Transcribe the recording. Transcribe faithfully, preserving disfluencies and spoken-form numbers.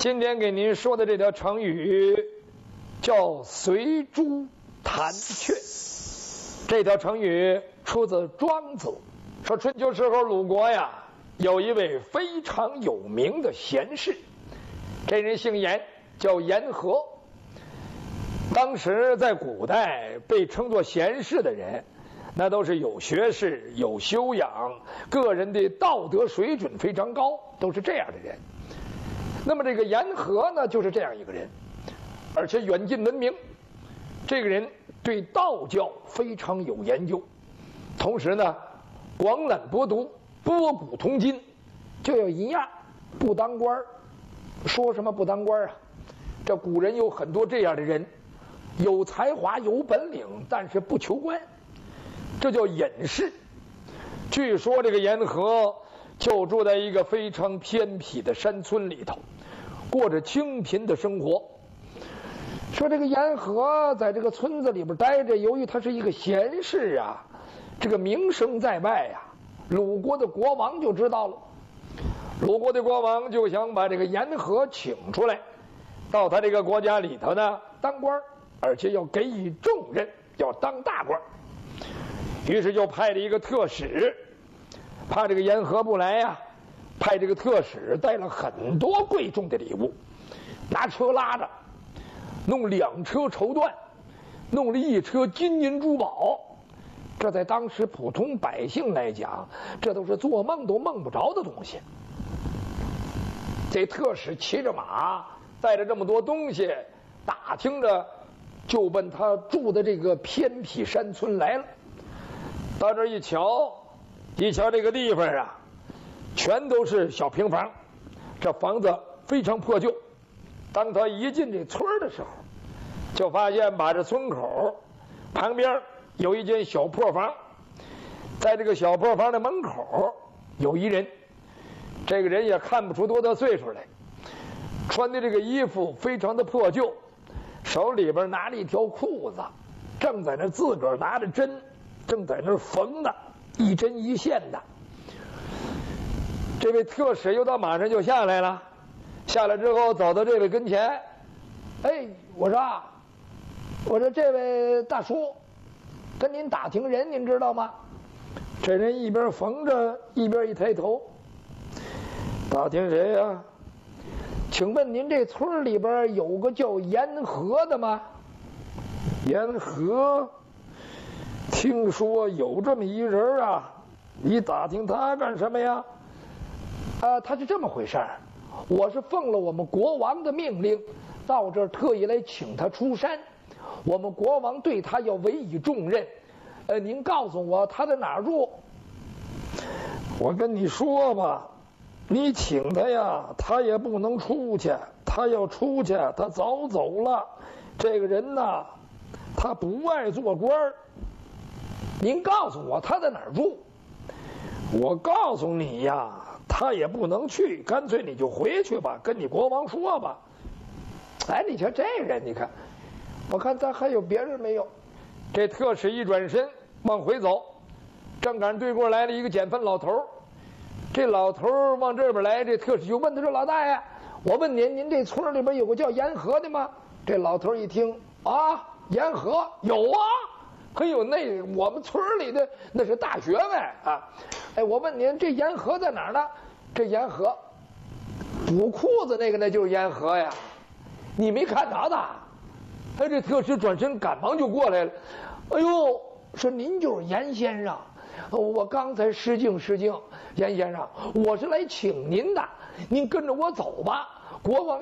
今天给您说的这条成语叫随猪弹雀。这条成语出自庄子，说春秋时候鲁国呀有一位非常有名的贤士，这人姓严，叫严和。当时在古代被称作贤士的人，那都是有学识、有修养，个人的道德水准非常高，都是这样的人。那么这个严和呢，就是这样一个人，而且远近闻名。这个人对道教非常有研究，同时呢，广览博读，博古通今，就有一样，不当官。说什么不当官啊？这古人有很多这样的人，有才华有本领，但是不求官，这叫隐士。据说这个严和就住在一个非常偏僻的山村里头，过着清贫的生活。说这个严和在这个村子里边待着，由于他是一个贤士啊，这个名声在外呀，鲁国的国王就知道了。鲁国的国王就想把这个严和请出来，到他这个国家里头呢当官，而且要给予重任，要当大官。于是就派了一个特使，怕这个严和不来呀，派这个特使带了很多贵重的礼物，拿车拉着，弄两车绸缎，弄了一车金银珠宝。这在当时普通百姓来讲，这都是做梦都梦不着的东西。这特使骑着马，带着这么多东西，打听着就奔他住的这个偏僻山村来了。到这一瞧，一瞧这个地方啊，全都是小平房，这房子非常破旧。当他一进这村的时候，就发现把这村口旁边有一间小破房，在这个小破房的门口有一人，这个人也看不出多大岁数来，穿的这个衣服非常的破旧，手里边拿着一条裤子，正在那自个儿拿着针，正在那缝呢，一针一线的。这位特使又到马上就下来了，下来之后走到这位跟前，哎，我说啊，我说这位大叔，跟您打听人，您知道吗？这人一边缝着一边一抬头，打听谁呀、啊？请问您这村里边有个叫严和的吗？严和，听说有这么一人啊，你打听他干什么呀？啊，他是这么回事儿，我是奉了我们国王的命令，到这儿特意来请他出山。我们国王对他要委以重任，呃，您告诉我他在哪儿住？我跟你说吧，你请他呀，他也不能出去，他要出去，他早走了。这个人呐，他不爱做官儿。您告诉我他在哪儿住？我告诉你呀，他也不能去，干脆你就回去吧，跟你国王说吧。哎，你瞧这人，你看，我看他还有别人没有？这特使一转身往回走，正赶上对过来了一个捡粪老头。这老头往这边来，这特使就问他说：“老大爷，我问您，您这村里边有个叫严和的吗？”这老头一听啊，严和有啊，很有那我们村里的那是大学问啊。哎，我问您，这严和在哪儿呢？这严和补裤子那个，那就是严和呀，你没看着的？哎，这特使转身赶忙就过来了。哎呦，说您就是严先生，我刚才失敬失敬，严先生，我是来请您的，您跟着我走吧，国王